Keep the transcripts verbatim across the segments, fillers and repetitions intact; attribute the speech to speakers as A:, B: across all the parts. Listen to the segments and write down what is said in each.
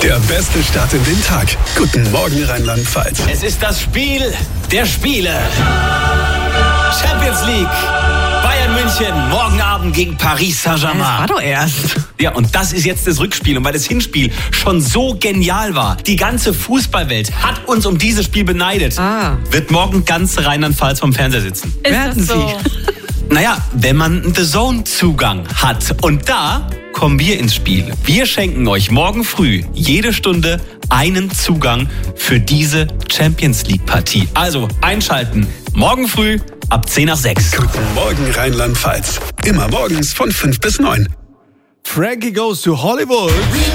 A: Der beste Start in den Tag. Guten Morgen Rheinland-Pfalz.
B: Es ist das Spiel der Spiele. Champions League. Bayern München, morgen Abend gegen Paris Saint-Germain.
C: Das war doch erst.
B: Ja, und das ist jetzt das Rückspiel. Und weil das Hinspiel schon so genial war, die ganze Fußballwelt hat uns um dieses Spiel beneidet,
C: Ah.
B: wird morgen ganz Rheinland-Pfalz vom Fernseher sitzen.
C: Ist
D: Werden
C: das so?
D: Sie?
B: Naja, wenn man einen The Zone-Zugang hat. Und da kommen wir ins Spiel. Wir schenken euch morgen früh jede Stunde einen Zugang für diese Champions League-Partie. Also einschalten. Morgen früh ab zehn nach sechs.
A: Guten Morgen Rheinland-Pfalz. Immer morgens von fünf bis neun.
E: Frankie Goes to Hollywood.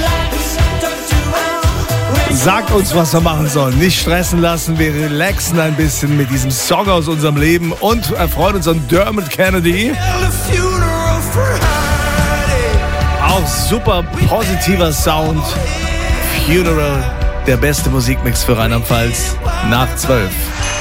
E: Sagt uns, was wir machen sollen. Nicht stressen lassen, wir relaxen ein bisschen mit diesem Song aus unserem Leben und erfreuen uns an Dermot Kennedy. Auch super positiver Sound. Funeral, der beste Musikmix für Rheinland-Pfalz nach zwölf.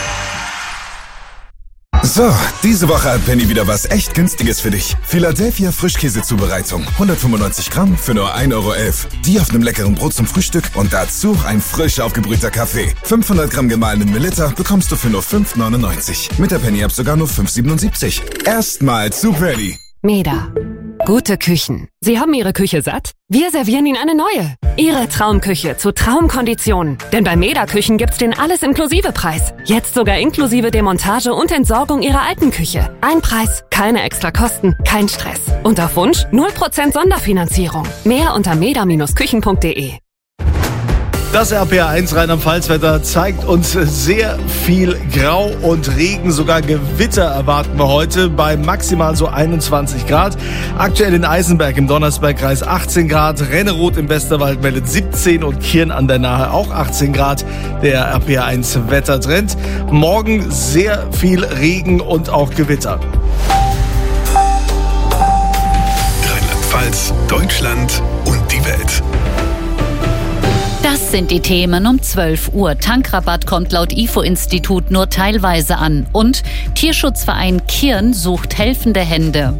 F: So, diese Woche hat Penny wieder was echt Günstiges für dich. Philadelphia Frischkäsezubereitung. hundertfünfundneunzig Gramm für nur ein Euro elf. Die auf einem leckeren Brot zum Frühstück und dazu ein frisch aufgebrühter Kaffee. fünfhundert Gramm gemahlenen Melitta bekommst du für nur fünf neunundneunzig. Mit der Penny-App sogar nur fünf siebenundsiebzig. Erstmal zu Penny.
G: Meda. Gute Küchen. Sie haben Ihre Küche satt? Wir servieren Ihnen eine neue. Ihre Traumküche zu Traumkonditionen. Denn bei Meda Küchen gibt's den Alles-Inklusive-Preis. Jetzt sogar inklusive Demontage und Entsorgung Ihrer alten Küche. Ein Preis, keine extra Kosten, kein Stress. Und auf Wunsch null Prozent Sonderfinanzierung. Mehr unter meda Küchen punkt de.
E: Das R P R eins Rheinland-Pfalz-Wetter zeigt uns sehr viel Grau und Regen, sogar Gewitter erwarten wir heute bei maximal so einundzwanzig Grad. Aktuell in Eisenberg im Donnersbergkreis achtzehn Grad, Renneroth im Westerwald meldet siebzehn und Kirn an der Nahe auch achtzehn Grad. Der R P R eins Wettertrend. Morgen sehr viel Regen und auch Gewitter.
A: Rheinland-Pfalz, Deutschland und die Welt.
D: Das sind die Themen um zwölf Uhr. Tankrabatt kommt laut I F O-Institut nur teilweise an. Und Tierschutzverein Kirn sucht helfende Hände.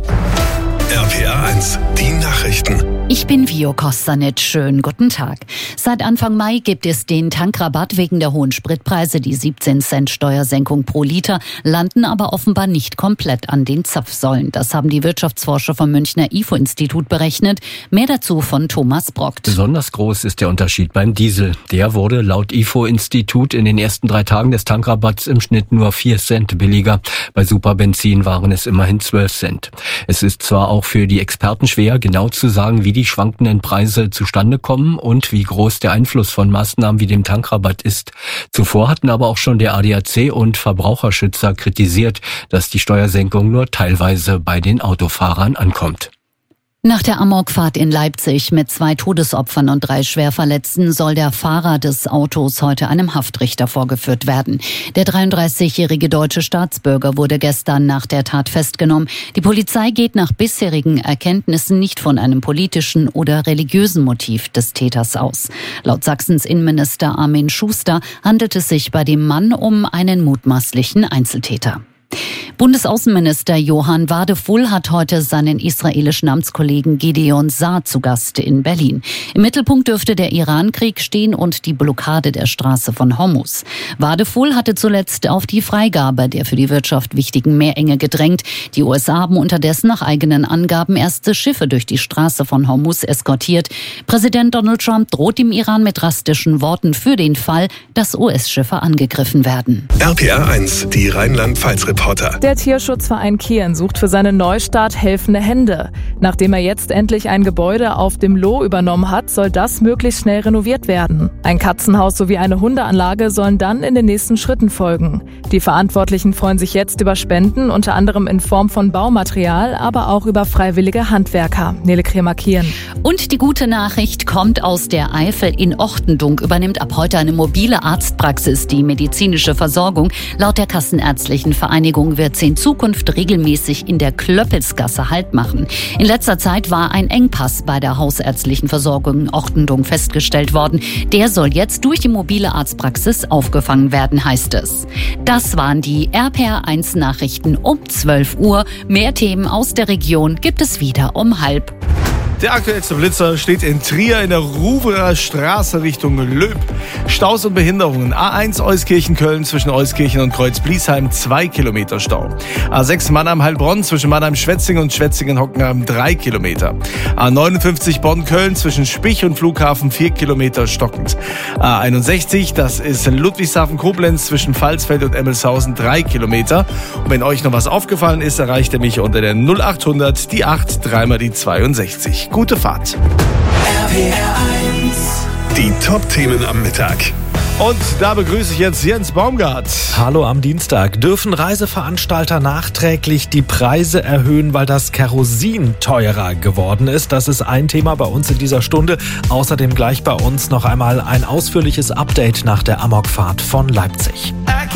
A: R P R eins, die Nachrichten.
D: Ich bin Vio Kostanic. Schönen guten Tag. Seit Anfang Mai gibt es den Tankrabatt wegen der hohen Spritpreise. Die siebzehn Cent Steuersenkung pro Liter landen aber offenbar nicht komplett an den Zapfsäulen. Das haben die Wirtschaftsforscher vom Münchner I F O-Institut berechnet. Mehr dazu von Thomas Brockt.
H: Besonders groß ist der Unterschied beim Diesel. Der wurde laut I F O-Institut in den ersten drei Tagen des Tankrabatts im Schnitt nur vier Cent billiger. Bei Superbenzin waren es immerhin zwölf Cent. Es ist zwar auch für die Experten schwer, genau zu sagen, wie die schwankenden Preise zustande kommen und wie groß der Einfluss von Maßnahmen wie dem Tankrabatt ist. Zuvor hatten aber auch schon der A D A C und Verbraucherschützer kritisiert, dass die Steuersenkung nur teilweise bei den Autofahrern ankommt.
D: Nach der Amokfahrt in Leipzig mit zwei Todesopfern und drei Schwerverletzten soll der Fahrer des Autos heute einem Haftrichter vorgeführt werden. Der dreiunddreißigjährige deutsche Staatsbürger wurde gestern nach der Tat festgenommen. Die Polizei geht nach bisherigen Erkenntnissen nicht von einem politischen oder religiösen Motiv des Täters aus. Laut Sachsens Innenminister Armin Schuster handelt es sich bei dem Mann um einen mutmaßlichen Einzeltäter. Bundesaußenminister Johann Wadephul hat heute seinen israelischen Amtskollegen Gideon Saar zu Gast in Berlin. Im Mittelpunkt dürfte der Iran-Krieg stehen und die Blockade der Straße von Hormuz. Wadephul hatte zuletzt auf die Freigabe der für die Wirtschaft wichtigen Meerenge gedrängt. Die U S A haben unterdessen nach eigenen Angaben erste Schiffe durch die Straße von Hormuz eskortiert. Präsident Donald Trump droht dem Iran mit drastischen Worten für den Fall, dass U S-Schiffe angegriffen werden.
A: R P R eins, die Rheinland-Pfalz-Reporter.
I: Der Tierschutzverein Kirn sucht für seinen Neustart helfende Hände. Nachdem er jetzt endlich ein Gebäude auf dem Loh übernommen hat, soll das möglichst schnell renoviert werden. Ein Katzenhaus sowie eine Hundeanlage sollen dann in den nächsten Schritten folgen. Die Verantwortlichen freuen sich jetzt über Spenden, unter anderem in Form von Baumaterial, aber auch über freiwillige Handwerker. Nele Kremer-Kirn.
D: Und die gute Nachricht kommt aus der Eifel. In Ochtendunk übernimmt ab heute eine mobile Arztpraxis die medizinische Versorgung. Laut der Kassenärztlichen Vereinigung wird sie in Zukunft regelmäßig in der Klöppelsgasse Halt machen. In letzter Zeit war ein Engpass bei der hausärztlichen Versorgung in Ochtendunk festgestellt worden. Der soll jetzt durch die mobile Arztpraxis aufgefangen werden, heißt es. Das waren die R P R eins Nachrichten um zwölf Uhr. Mehr Themen aus der Region gibt es wieder um halb.
E: Der aktuellste Blitzer steht in Trier in der Ruwerer Straße Richtung Löb. Staus und Behinderungen. A eins Euskirchen-Köln zwischen Euskirchen und Kreuz-Bliesheim zwei Kilometer Stau. A sechs Mannheim-Heilbronn zwischen Mannheim-Schwetzingen und Schwetzingen-Hockenheim drei Kilometer. A neunundfünfzig Bonn-Köln zwischen Spich und Flughafen vier Kilometer stockend. A einundsechzig, das ist Ludwigshafen-Koblenz zwischen Pfalzfeld und Emmelshausen drei Kilometer. Und wenn euch noch was aufgefallen ist, erreicht ihr mich unter der null achthundert, die acht, dreimal die zweiundsechzig. Gute Fahrt.
A: R P R eins. Die Top-Themen am Mittag.
E: Und da begrüße ich jetzt Jens Baumgart.
C: Hallo am Dienstag. Dürfen Reiseveranstalter nachträglich die Preise erhöhen, weil das Kerosin teurer geworden ist? Das ist ein Thema bei uns in dieser Stunde. Außerdem gleich bei uns noch einmal ein ausführliches Update nach der Amokfahrt von Leipzig.